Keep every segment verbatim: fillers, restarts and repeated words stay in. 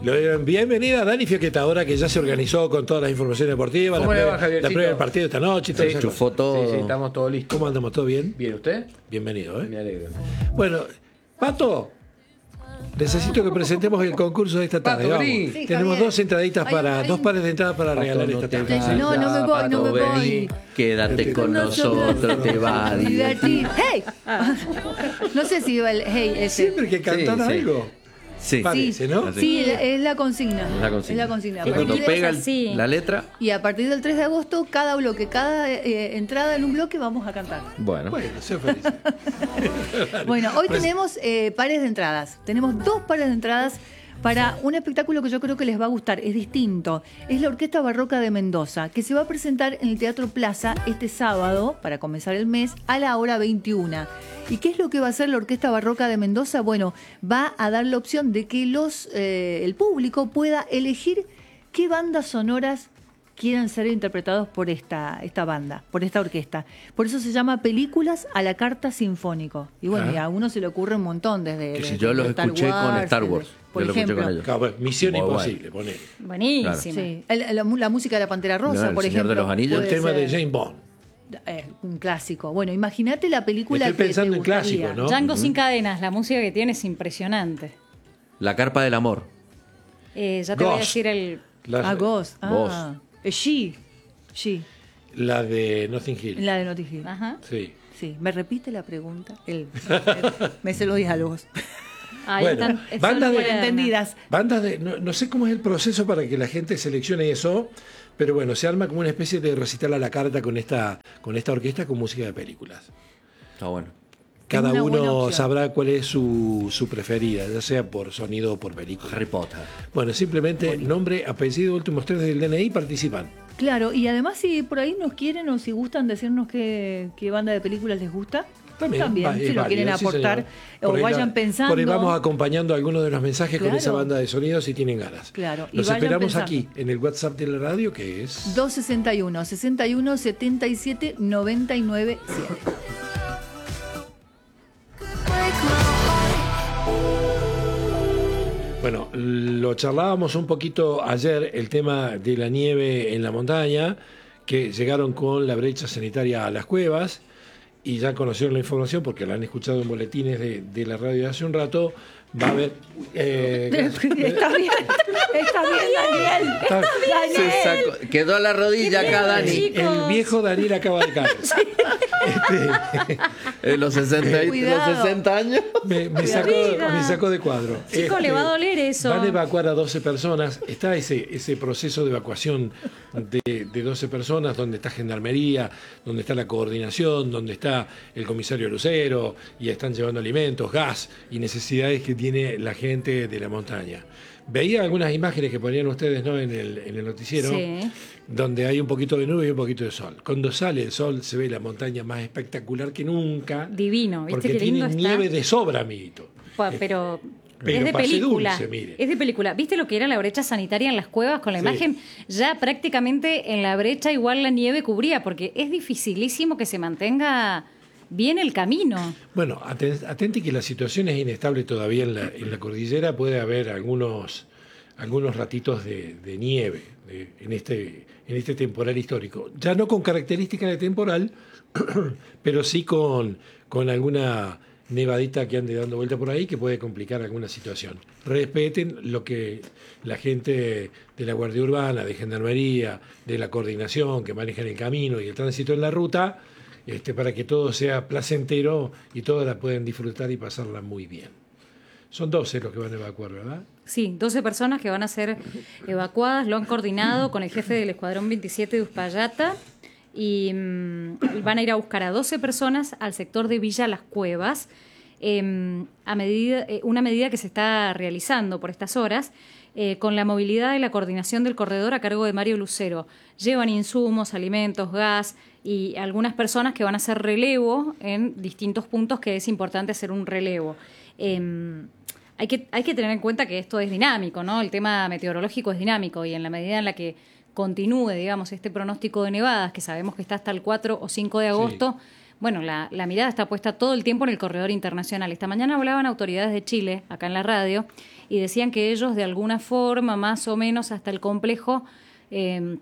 Bienvenida Dani Fiocchetta, ahora que ya se organizó con todas las informaciones deportivas, la, ¿Cómo le va, pre- la Javiercito? previa del partido esta noche y todo Sí, eso. chufó todo. Sí, sí, estamos todos listos. ¿Cómo andamos? ¿Todo bien? ¿Bien usted? Bienvenido, ¿eh? Me alegro. Bueno, Pato, necesito que presentemos el concurso de esta tarde. Pato, Vamos. vení. Sí, Tenemos Javier. dos entraditas Ay, para, ay. dos pares de entradas para regalar esta te tarde. vayas, No, no me voy, no me Pato, voy. vení, quédate con nosotros, te va a divertir. ¡Hey! No sé si iba el hey ese. Siempre que cantar Sí, sí. algo. Sí, Parece, ¿no? Así. Sí, es la consigna. Es la consigna. Es la consigna. Que cuando Porque- pega el- así. la letra, Y a partir del tres de agosto, cada bloque, cada eh, entrada en un bloque vamos a cantar. bueno. Bueno, sea feliz. Bueno, hoy Pues- tenemos eh, pares de entradas. Tenemos dos pares de entradas para un espectáculo que yo creo que les va a gustar. Es distinto. Es la Orquesta Barroca de Mendoza, que se va a presentar en el Teatro Plaza este sábado, para comenzar el mes, a la hora veintiuna. ¿Y qué es lo que va a hacer la Orquesta Barroca de Mendoza? Bueno, va a dar la opción de que los eh, el público pueda elegir qué bandas sonoras quieran ser interpretados por esta, esta banda, por esta orquesta. Por eso se llama Películas a la Carta Sinfónico. Y bueno, Ah. y a uno se le ocurre un montón desde... Que si desde yo los Star escuché con Wars, Star desde- Wars. por Yo los escuché ejemplo. con ellos. Claro, bueno, Misión Muy Imposible, ponele. Buenísimo. Sí, el- la, la música de la Pantera Rosa, No, el por Señor ejemplo. de los Anillos. El puede tema de ser, James Bond. eh, un clásico. Bueno, imagínate la película Estoy que pensando te en gustaría. clásicos, ¿no? Django sin cadenas, la música que tiene es impresionante. La carpa del amor. Eh, ya te voy a Ghost. decir el... La, Ah, Ghost. Ah, Ghost. eh, She. She. la de Notting Hill. La de Notting Hill. Ajá. Sí. Sí. ¿Me repite la pregunta? El, me sé los diálogos. Ahí Bueno, están, están banda de- buenas. Entendidas. Bandas de. No, no sé cómo es el proceso para que la gente seleccione eso, pero bueno, se arma como una especie de recital a la carta con esta, con esta orquesta con música de películas. Está bueno. Cada una buena uno opción. sabrá cuál es su, su preferida, ya sea por sonido o por película. Harry Potter. Bueno, simplemente nombre, apellido, últimos tres del D N I, participan. Claro, y además si por ahí nos quieren o si gustan decirnos qué, qué banda de películas les gusta, También, va- si es lo válido, quieren sí, aportar señor. Por o ahí vayan la- pensando. Por ahí vamos acompañando algunos de los mensajes con Claro. esa banda de sonido si tienen ganas. Claro, y Los vayan esperamos pensando. aquí, en el WhatsApp de la radio, que es... dos sesenta y uno, sesenta y uno, setenta y siete, noventa y nueve, siete. Bueno, lo charlábamos un poquito ayer, el tema de la nieve en la montaña, que llegaron con la brecha sanitaria a las cuevas y ya conocieron la información porque la han escuchado en boletines de, de la radio de hace un rato. Va a haber... eh, Está bien, está bien, Daniel. está- Se sacó- quedó a la rodilla acá, Dani. el, el viejo Daniel acaba de caer. Este, En los sesenta, y- Cuidado. los sesenta años. me, me sacó, me sacó de cuadro. Este, Chico, le va a doler eso. Van a evacuar a doce personas. Está ese, ese proceso de evacuación de, de doce personas, donde está Gendarmería, donde está la coordinación, donde está el comisario Lucero, y están llevando alimentos, gas y necesidades que tiene la gente de la montaña. Veía algunas imágenes que ponían ustedes, ¿no?, en el, en el noticiero, Sí. donde hay un poquito de nube y un poquito de sol. Cuando sale el sol se ve la montaña más espectacular que nunca. Divino, ¿viste Porque qué lindo tiene está? nieve de sobra, amiguito. Pa- Pero, Pero es de pase película. dulce, mire. Es de película. ¿Viste lo que era la brecha sanitaria en las cuevas con la Sí. imagen? Ya prácticamente en la brecha igual la nieve cubría, porque es dificilísimo que se mantenga bien el camino. Bueno, aten- atente que la situación es inestable todavía en la, en la cordillera. Puede haber algunos, algunos ratitos de, de nieve de- en, este, en este temporal histórico. Ya no con características de temporal, pero sí con, con alguna nevadita que ande dando vuelta por ahí que puede complicar alguna situación. Respeten lo que la gente de la Guardia Urbana, de Gendarmería, de la coordinación que manejan el camino y el tránsito en la ruta, este, para que todo sea placentero y todos la puedan disfrutar y pasarla muy bien. Son doce los que van a evacuar, ¿verdad? Sí, doce personas que van a ser evacuadas, lo han coordinado con el jefe del Escuadrón veintisiete de Uspallata y mm, van a ir a buscar a doce personas al sector de Villa Las Cuevas, eh, a medida, eh, una medida que se está realizando por estas horas, eh, con la movilidad y la coordinación del corredor a cargo de Mario Lucero. Llevan insumos, alimentos, gas y algunas personas que van a hacer relevo en distintos puntos, que es importante hacer un relevo. Eh, hay que, hay que tener en cuenta que esto es dinámico, ¿no? El tema meteorológico es dinámico y en la medida en la que continúe, digamos, este pronóstico de nevadas, que sabemos que está hasta el cuatro o cinco de agosto, bueno, la, la mirada está puesta todo el tiempo en el corredor internacional. Esta mañana hablaban autoridades de Chile, acá en la radio, y decían que ellos de alguna forma, más o menos hasta el complejo, eh,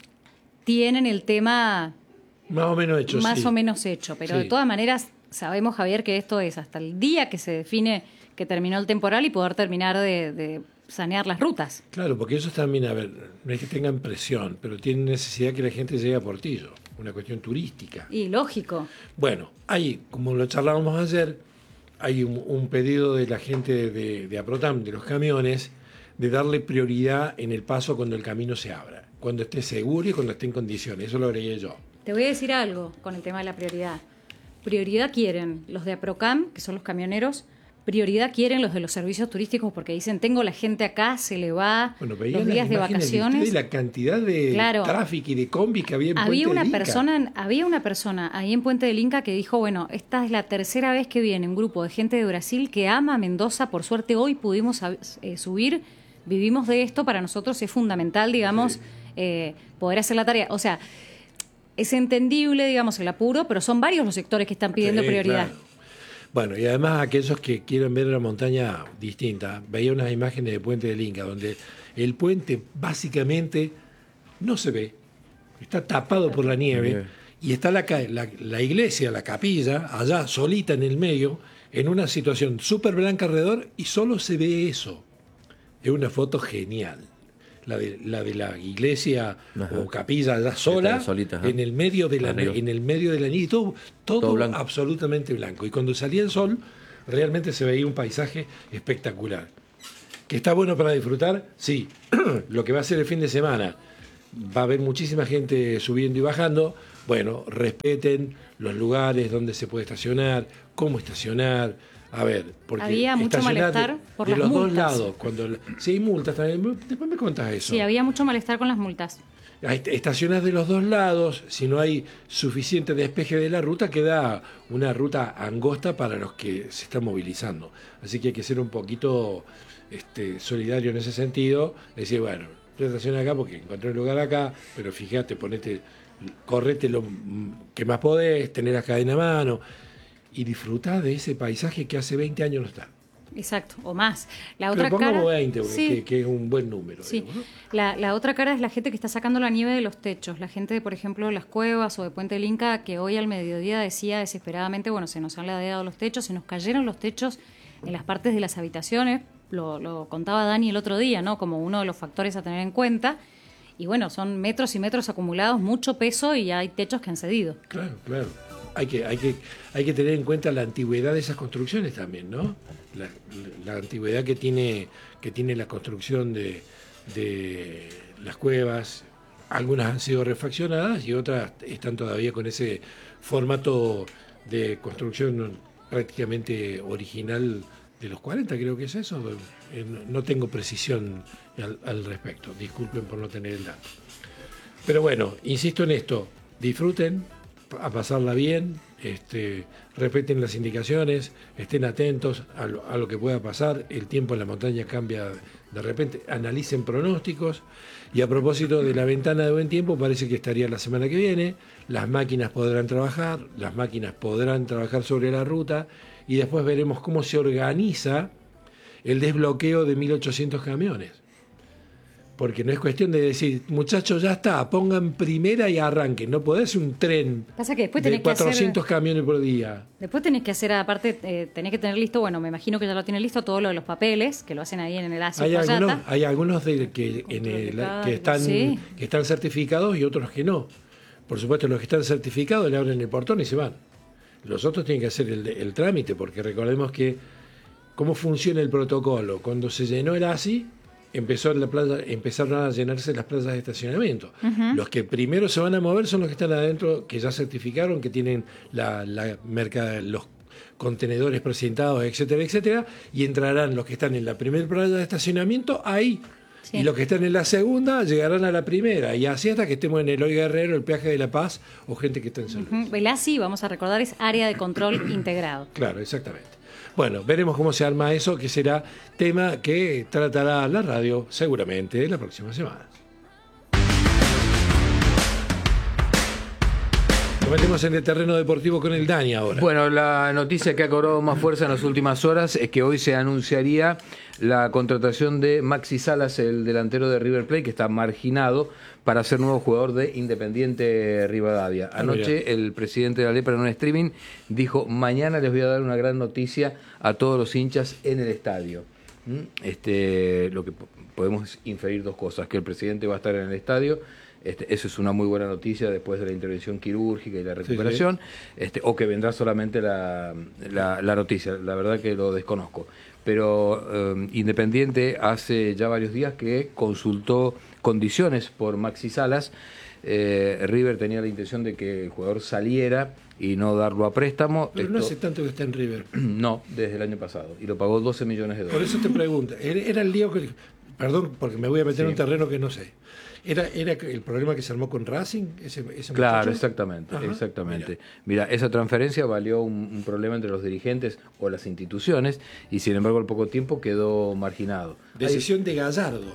tienen el tema más o menos hecho, más sí. o menos hecho. Pero sí. de todas maneras, sabemos, Javier, que esto es hasta el día que se define que terminó el temporal y poder terminar de, de sanear las rutas. Claro, porque ellos también, a ver, no es que tengan presión, pero tienen necesidad que la gente llegue a Portillo, una cuestión turística. Y lógico. Bueno, hay, como lo charlábamos ayer, hay un, un pedido de la gente de, de Aprotam, de los camiones, de darle prioridad en el paso cuando el camino se abra, cuando esté seguro y cuando esté en condiciones. Eso lo agregué yo. Te voy a decir algo con el tema de la prioridad. Prioridad quieren los de Aprocam, que son los camioneros. Prioridad quieren los de los servicios turísticos porque dicen, tengo la gente acá, se le va bueno, los días de vacaciones. De la cantidad de claro. tráfico y de combis que había en había Puente una del Inca. persona Había una persona ahí en Puente del Inca que dijo, bueno, esta es la tercera vez que viene un grupo de gente de Brasil que ama Mendoza. Por suerte hoy pudimos eh, subir, vivimos de esto. Para nosotros es fundamental, digamos, sí. eh, poder hacer la tarea. O sea, es entendible, digamos, el apuro, pero son varios los sectores que están pidiendo sí, prioridad. Claro. Bueno, y además aquellos que quieren ver una montaña distinta, veía unas imágenes de Puente del Inca, donde el puente básicamente no se ve, está tapado por la nieve, y está la, la, la iglesia, la capilla, allá solita en el medio, en una situación súper blanca alrededor, y solo se ve eso. Es una foto genial. La de la, de la iglesia Ajá. o capilla allá sola, solita, en el medio de la en el medio de la nieve, todo, todo, todo blanco. Absolutamente blanco. Y cuando salía el sol, realmente se veía un paisaje espectacular. ¿Que está bueno para disfrutar? Sí. Lo que va a ser el fin de semana, va a haber muchísima gente subiendo y bajando. Bueno, respeten los lugares donde se puede estacionar, cómo estacionar. A ver, porque había mucho malestar de, por de las los multas. dos lados. Cuando, sí, hay multas también. Después me contás eso. Sí, había mucho malestar con las multas. Estacionas de los dos lados, si no hay suficiente despeje de la ruta, queda una ruta angosta para los que se están movilizando. Así que hay que ser un poquito este, solidario en ese sentido. Decir, bueno, yo estaciono acá porque encontré un lugar acá, pero fíjate, ponete, correte lo que más podés, tener la cadena a mano y disfrutar de ese paisaje que hace veinte años no está. Exacto, o más. La Pero otra pongamos cara, veinte, sí. que, que es un buen número. Sí. Digamos, ¿no? la, la otra cara es la gente que está sacando la nieve de los techos. La gente, por ejemplo, de las cuevas o de Puente del Inca, que hoy al mediodía decía desesperadamente, bueno, se nos han ladeado los techos, se nos cayeron los techos en las partes de las habitaciones. Lo, lo contaba Dani el otro día, ¿no? Como uno de los factores a tener en cuenta. Y bueno, son metros y metros acumulados, mucho peso y hay techos que han cedido. Claro, claro. Hay que, hay que, hay que tener en cuenta la antigüedad de esas construcciones también, ¿no? La, la antigüedad que tiene, que tiene la construcción de, de las cuevas. Algunas han sido refaccionadas y otras están todavía con ese formato de construcción prácticamente original de los cuarenta, creo que es eso. No tengo precisión al, al respecto. Disculpen por no tener el dato. Pero bueno, insisto en esto. Disfruten, a pasarla bien, este, respeten las indicaciones, estén atentos a lo, a lo que pueda pasar. El tiempo en la montaña cambia de repente, analicen pronósticos. Y a propósito de la ventana de buen tiempo, parece que estaría la semana que viene. Las máquinas podrán trabajar, las máquinas podrán trabajar sobre la ruta y después veremos cómo se organiza el desbloqueo de mil ochocientos camiones. Porque no es cuestión de decir, muchachos, ya está, pongan primera y arranquen. No podés un tren Pasa que después de tenés cuatrocientos que hacer, camiones por día. Después tenés que hacer, aparte, eh, tenés que tener listo, bueno, me imagino que ya lo tienen listo, todo lo de los papeles, que lo hacen ahí en el A S I Hay Uspallata. algunos, hay algunos de, que, en el, que, están, sí. que están certificados y otros que no. Por supuesto, los que están certificados le abren el portón y se van. Los otros tienen que hacer el, el trámite, porque recordemos que cómo funciona el protocolo. Cuando se llenó el A S I, empezó la playa, empezaron a llenarse las plazas de estacionamiento. Uh-huh. Los que primero se van a mover son los que están adentro, que ya certificaron, que tienen la, la mercad, los contenedores presentados, etcétera, etcétera, y entrarán los que están en la primera playa de estacionamiento ahí. Sí. Y los que están en la segunda llegarán a la primera, y así hasta que estemos en el Hoy Guerrero, el Peaje de la Paz, o gente que está en San Luis. Uh-huh. El A S I, vamos a recordar, es Área de Control Integrado. Claro, exactamente. Bueno, veremos cómo se arma eso, que será tema que tratará la radio seguramente la próxima semana. Nos metemos en el terreno deportivo con el Dani ahora. Bueno, la noticia que ha cobrado más fuerza en las últimas horas es que hoy se anunciaría la contratación de Maxi Salas, el delantero de River Plate, que está marginado para ser nuevo jugador de Independiente Rivadavia. Anoche ah, el presidente de la Lepra en un streaming dijo: mañana les voy a dar una gran noticia a todos los hinchas en el estadio. Este, lo que podemos inferir dos cosas: que el presidente va a estar en el estadio. Este, eso es una muy buena noticia después de la intervención quirúrgica y la recuperación, sí, sí. Este, o que vendrá solamente la, la, la noticia. La verdad que lo desconozco. Pero eh, Independiente hace ya varios días que consultó condiciones por Maxi Salas. Eh, River tenía la intención de que el jugador saliera y no darlo a préstamo. Pero Esto, no hace tanto que está en River. No, desde el año pasado. Y lo pagó doce millones de dólares. Por eso te pregunto, ¿era el lío que... Perdón, porque me voy a meter sí. en un terreno que no sé. ¿Era, era el problema que se armó con Racing? Ese, ese claro, muchacho? exactamente. Ajá, exactamente. Mira. mira, esa transferencia valió un, un problema entre los dirigentes o las instituciones y sin embargo al poco tiempo quedó marginado. Decisión Hay, de Gallardo.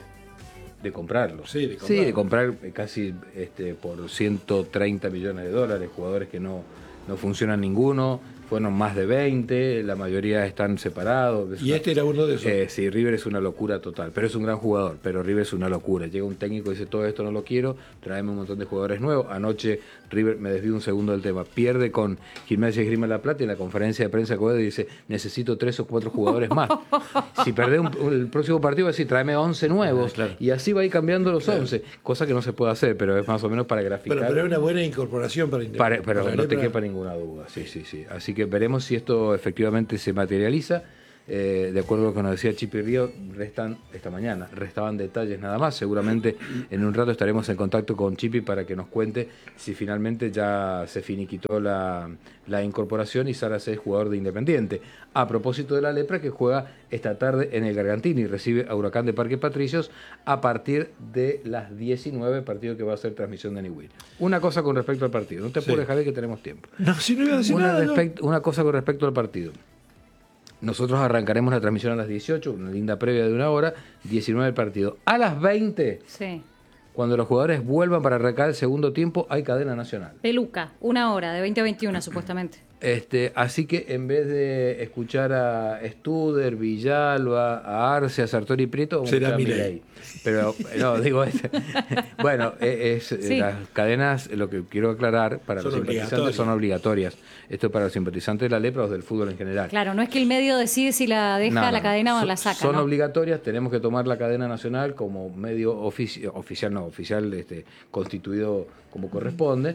De comprarlo. Sí, de, sí, de comprar casi este, por ciento treinta millones de dólares, jugadores que no, no funcionan ninguno. Fueron más de veinte, la mayoría están separados. ¿Y una, este era uno de esos? Eh, sí, River es una locura total, pero es un gran jugador, pero River es una locura. Llega un técnico y dice: todo esto no lo quiero, tráeme un montón de jugadores nuevos. Anoche River, me desvío un segundo del tema, pierde con Gimnasia y Esgrima La Plata y en la conferencia de prensa Coelho dice: necesito tres o cuatro jugadores más. Si perdés un, el próximo partido va a decir: tráeme once nuevos, claro. Y así va a ir cambiando los claro. once, cosa que no se puede hacer, pero es más o menos para graficar. Pero, pero es una buena incorporación para Independiente. Pero para no te quepa ninguna duda, sí, sí, sí. Así que veremos si esto efectivamente se materializa. Eh, de acuerdo a lo que nos decía Chipi Río, restan esta mañana, restaban detalles nada más. Seguramente en un rato estaremos en contacto con Chipi para que nos cuente si finalmente ya se finiquitó la, la incorporación y Salas es jugador de Independiente. A propósito de la Lepra, que juega esta tarde en el Gargantini y recibe a Huracán de Parque Patricios a partir de las diecinueve, partido que va a ser transmisión de Niwil. Una cosa con respecto al partido, no te apures, sí. Javier, que tenemos tiempo. No, si no iba a decir una, nada, respect, no. una cosa con respecto al partido. Nosotros arrancaremos la transmisión a las dieciocho, una linda previa de una hora, diecinueve el partido. A las veinte, sí. Cuando los jugadores vuelvan para arrancar el segundo tiempo, hay cadena nacional. Peluca, una hora, de veinte a veintiuno supuestamente. Este, así que en vez de escuchar a Studer, Villalba, a Arce, a Sartori Prieto, será Milei. Pero no, digo, es, bueno, es, sí. Las cadenas, lo que quiero aclarar, para son los simpatizantes son obligatorias. Esto es para los simpatizantes de la Lepra o del fútbol en general. Claro, no es que el medio decide si la deja no, no, la cadena son, o la saca. Son ¿no? obligatorias, tenemos que tomar la cadena nacional como medio ofici oficial, no, oficial este, constituido como corresponde.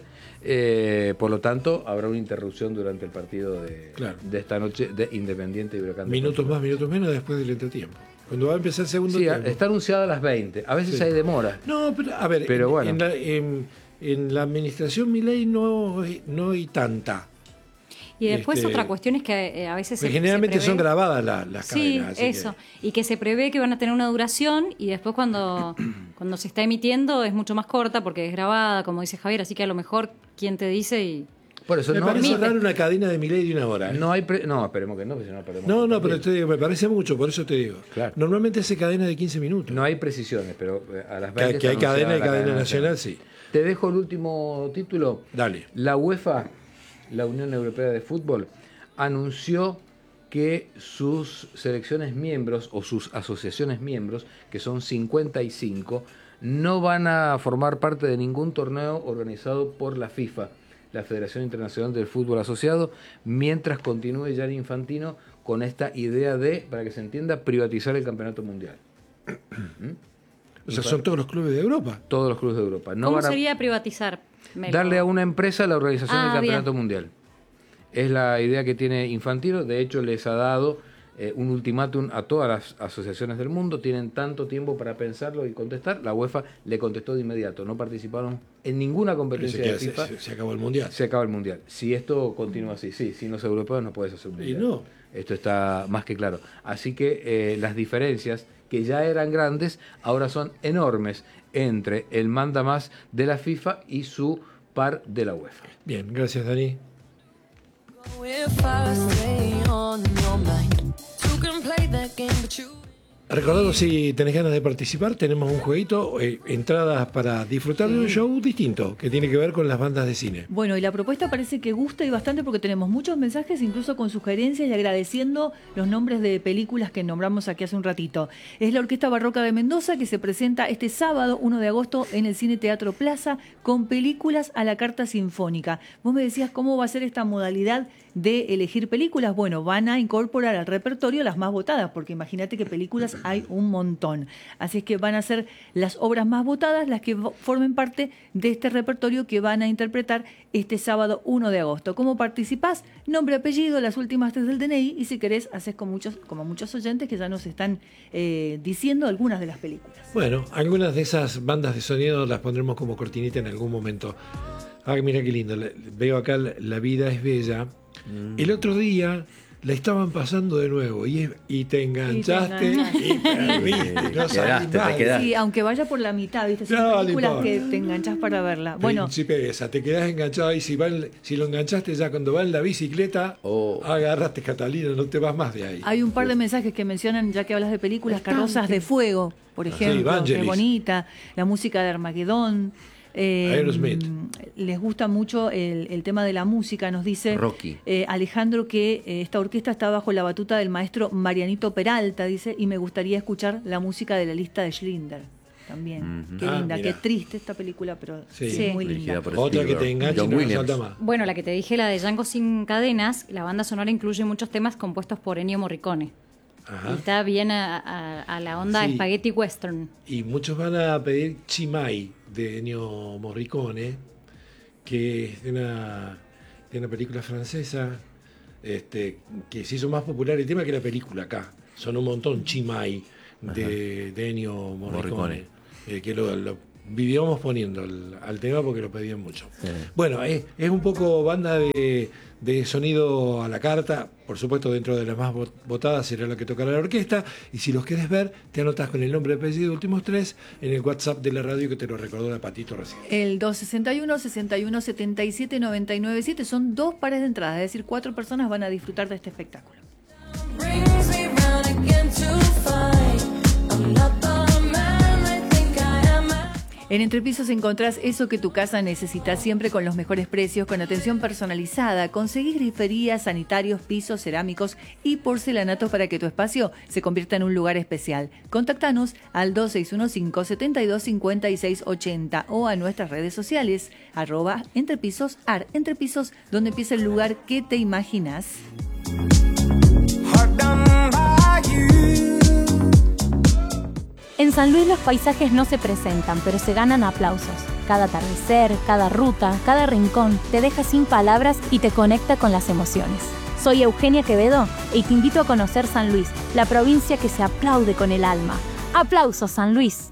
Eh, por lo tanto, habrá una interrupción durante el partido de, claro. de esta noche de Independiente y Huracán. Minutos más, minutos menos después del entretiempo. Cuando va a empezar el segundo sí, tiempo. Está anunciada a las veinte. A veces sí. hay demora. No, pero a ver, pero en, bueno. en, la, en, en la administración Milei no, no hay tanta. Y después este, otra cuestión es que eh, a veces se, generalmente se prevé... son grabadas la, las cadenas. Sí, eso. Que... Y que se prevé que van a tener una duración y después cuando, cuando se está emitiendo es mucho más corta porque es grabada, como dice Javier, así que a lo mejor quién te dice y... Por eso me no parece raro una cadena de Milei de una hora. ¿eh? No hay pre... no, esperemos que no, porque si no perdemos. No, no, pero te digo, me parece mucho, por eso te digo. Claro. Normalmente hace cadena de quince minutos. No hay precisiones, pero a las veinte que, que hay cadena y cadena, cadena nacional, nacional, sí. Te dejo el último título. Dale. La UEFA, la Unión Europea de Fútbol, anunció que sus selecciones miembros o sus asociaciones miembros, que son cincuenta y cinco, no van a formar parte de ningún torneo organizado por la FIFA, la Federación Internacional del Fútbol Asociado, mientras continúe Gianni Infantino con esta idea de, para que se entienda, privatizar el campeonato mundial. ¿Mm? O sea, son todos los clubes de Europa. Todos los clubes de Europa. No ¿Cómo van a sería privatizar? Melo? Darle a una empresa la organización ah, del campeonato bien. mundial. Es la idea que tiene Infantino. De hecho, les ha dado eh, un ultimátum a todas las asociaciones del mundo. Tienen tanto tiempo para pensarlo y contestar. La UEFA le contestó de inmediato. No participaron en ninguna competencia de FIFA. Se, se acabó el mundial. Se acaba el mundial. Si esto continúa así, sí, sin los europeos no puedes hacer un mundial. Y no. Esto está más que claro. Así que eh, las diferencias que ya eran grandes ahora son enormes entre el mandamás de la FIFA y su par de la UEFA. Bien, gracias, Dani. Recordamos, si tenés ganas de participar, tenemos un jueguito, eh, entradas para disfrutar de un show distinto, que tiene que ver con las bandas de cine. Bueno, y la propuesta parece que gusta y bastante porque tenemos muchos mensajes, incluso con sugerencias y agradeciendo los nombres de películas que nombramos aquí hace un ratito. Es la Orquesta Barroca de Mendoza, que se presenta este sábado, uno de agosto, en el Cine Teatro Plaza, con películas a la carta sinfónica. Vos me decías cómo va a ser esta modalidad de elegir películas. Bueno, van a incorporar al repertorio las más votadas, porque imagínate que películas hay un montón. Así es que van a ser las obras más votadas las que formen parte de este repertorio que van a interpretar este sábado uno de agosto. ¿Cómo participás? Nombre, apellido, las últimas tres del D N I, y si querés, haces con muchos, como muchos oyentes que ya nos están eh, diciendo algunas de las películas. Bueno, algunas de esas bandas de sonido las pondremos como cortinita en algún momento. Ah, mira qué lindo. Veo acá La, la vida es bella. Mm. El otro día la estaban pasando de nuevo y, y te enganchaste y, te y perdiste. No quedaste, te quedaste. Sí, aunque vaya por la mitad, ¿viste? Son no, películas que te enganchás para verla. Bueno, Príncipe esa, te quedás enganchado y si, va en, si lo enganchaste ya cuando va en la bicicleta, oh. agarraste Catalina, no te vas más de ahí. Hay un par de mensajes que mencionan, ya que hablas de películas, Carrozas de Fuego, por ejemplo, sí, que es bonita, la música de Armagedón. Eh, Aerosmith. Les gusta mucho el, el tema de la música, nos dice Rocky. Eh, Alejandro que eh, esta orquesta está bajo la batuta del maestro Marianito Peralta, dice, y me gustaría escuchar la música de La lista de Schindler también. Uh-huh. Qué ah, linda, mira. qué triste esta película, pero sí. Sí, muy linda. Otra que te engancha y no nos salta más. Bueno, la que te dije, la de Django sin cadenas, la banda sonora incluye muchos temas compuestos por Ennio Morricone. Ajá. Y está bien a, a, a la onda sí. spaghetti western. Y muchos van a pedir Chimay de Ennio Morricone, que es de una, de una película francesa, este, que se hizo más popular el tema que la película acá. Son un montón Chimay de, de Ennio Morricone, Morricone. Eh, que lo, lo vivíamos poniendo al, al tema porque lo pedían mucho. Sí. Bueno, es, es un poco banda de, de sonido a la carta, por supuesto dentro de las más votadas será la que tocará la orquesta, y si los querés ver, te anotás con el nombre, apellido, últimos tres, en el WhatsApp de la radio que te lo recordó la Patito recién. El dos sesenta y uno, sesenta y uno, setenta y siete, noventa y nueve siete son dos pares de entradas, es decir, cuatro personas van a disfrutar de este espectáculo. En Entrepisos encontrás eso que tu casa necesita, siempre con los mejores precios, con atención personalizada. Conseguís griferías, sanitarios, pisos, cerámicos y porcelanatos para que tu espacio se convierta en un lugar especial. Contactanos al dos seis uno cinco, setenta y dos, cincuenta y seis ochenta o a nuestras redes sociales, arroba Entrepisos Ar, Entrepisos, donde empieza el lugar que te imaginas. En San Luis los paisajes no se presentan, pero se ganan aplausos. Cada atardecer, cada ruta, cada rincón te deja sin palabras y te conecta con las emociones. Soy Eugenia Quevedo y te invito a conocer San Luis, la provincia que se aplaude con el alma. ¡Aplausos, San Luis!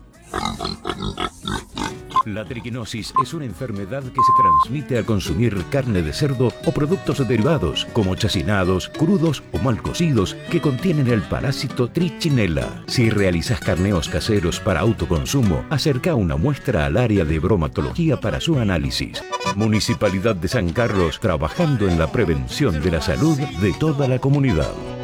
La triquinosis es una enfermedad que se transmite al consumir carne de cerdo o productos derivados, como chacinados, crudos o mal cocidos, que contienen el parásito Trichinella. Si realizas carneos caseros para autoconsumo, acerca una muestra al área de bromatología para su análisis. Municipalidad de San Carlos, trabajando en la prevención de la salud de toda la comunidad.